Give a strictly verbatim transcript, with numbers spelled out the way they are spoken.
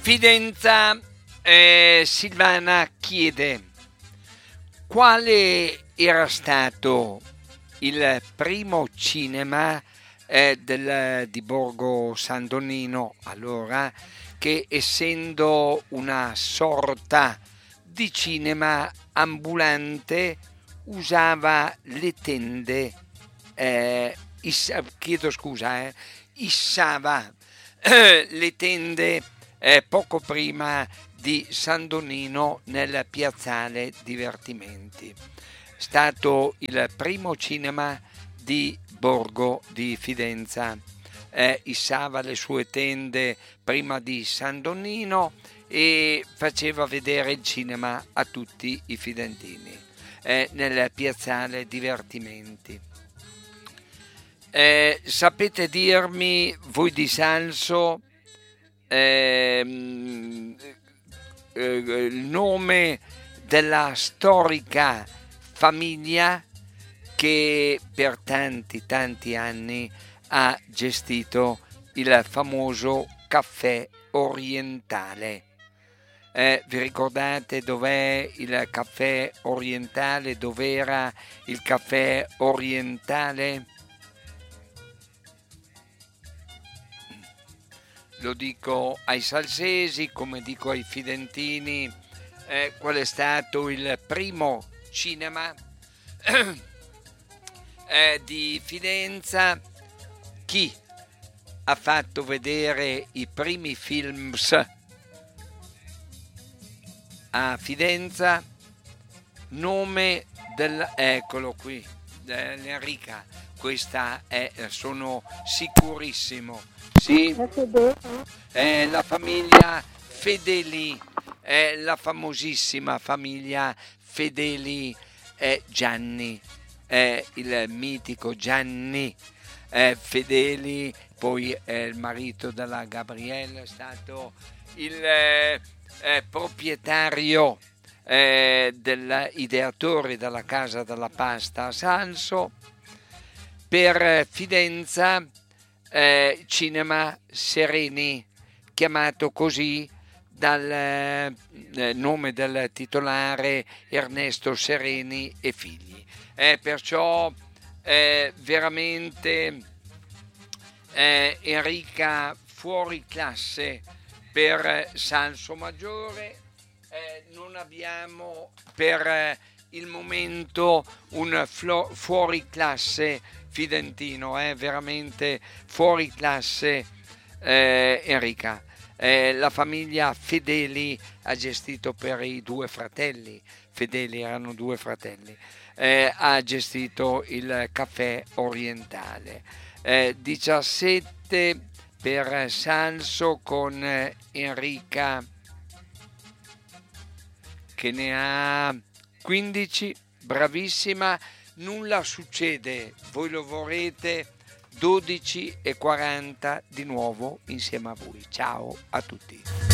Fidenza. eh, Silvana chiede: quale era stato il primo cinema eh, del, di Borgo San Donnino, allora, che essendo una sorta di cinema ambulante usava le tende, eh, issa, chiedo scusa, eh, issava eh, le tende eh, poco prima di San Donnino nel piazzale divertimenti. Stato il primo cinema di Borgo di Fidenza. Eh, issava le sue tende prima di San Donnino e faceva vedere il cinema a tutti i fidentini eh, nel piazzale divertimenti. Eh, sapete dirmi voi di Salso ehm, eh, il nome della storica famiglia che per tanti tanti anni ha gestito il famoso caffè orientale? Eh, vi ricordate dov'è il caffè orientale? Dov'era il caffè orientale? Lo dico ai salsesi come dico ai fidentini. Eh, qual è stato il primo cinema eh, di Fidenza? Chi ha fatto vedere i primi films a Fidenza? Nome del... eccolo qui, Enrica, questa è, sono sicurissimo, sì, è la famiglia Fedeli, è la famosissima famiglia Fedeli, è Gianni, è il mitico Gianni è Fedeli, poi è il marito della Gabriella, è stato il eh, eh, proprietario, eh, dell'ideatore della Casa della Pasta a Salso. Per Fidenza eh, Cinema Sereni, chiamato così dal eh, nome del titolare Ernesto Sereni e figli. Eh, perciò eh, veramente eh, Enrica fuori classe per Salso Maggiore. Eh, non abbiamo per eh, il momento un flo- fuori classe fidentino, eh, veramente fuori classe eh, Enrica. Eh, la famiglia Fedeli ha gestito per i due fratelli, Fedeli erano due fratelli, eh, ha gestito il caffè orientale. Eh, diciassette per Salso con eh, Enrica che ne ha quindici, bravissima, nulla succede, voi lo vorrete, dodici e quaranta di nuovo insieme a voi. Ciao a tutti.